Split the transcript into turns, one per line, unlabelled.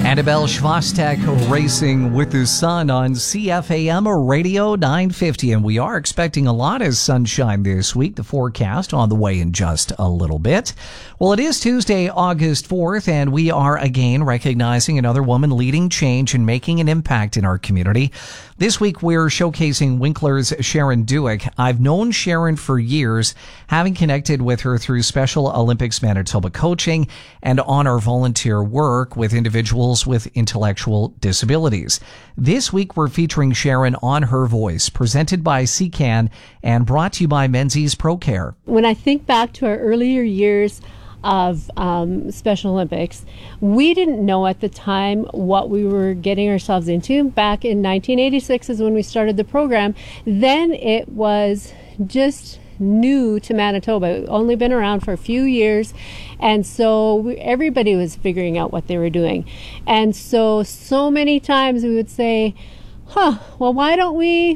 Annabelle Schwastek racing with the sun on CFAM Radio 950. And we are expecting a lot of sunshine this week. The forecast on the way in just a little bit. Well, it is Tuesday, August 4th, and we are again recognizing another woman leading change and making an impact in our community. This week, we're showcasing Winkler's Sharon Duick. I've known Sharon for years, having connected with her through Special Olympics Manitoba coaching and on our volunteer work with individuals with intellectual disabilities. This week, we're featuring Sharon on Her Voice, presented by CCAN and brought to you by Menzies ProCare.
When I think back to our earlier years of Special Olympics, we didn't know at the time what we were getting ourselves into. Back in 1986 is when we started the program. Then it was just new to Manitoba. It only been around for a few years, and so everybody was figuring out what they were doing. And so many times we would say, well, why don't we